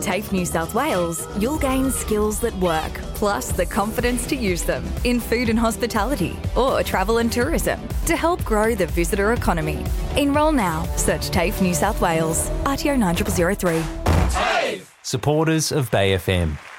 TAFE New South Wales, you'll gain skills that work, plus the confidence to use them in food and hospitality or travel and tourism to help grow the visitor economy. Enrol now. Search TAFE New South Wales. RTO 9003. TAFE! Supporters of Bay FM.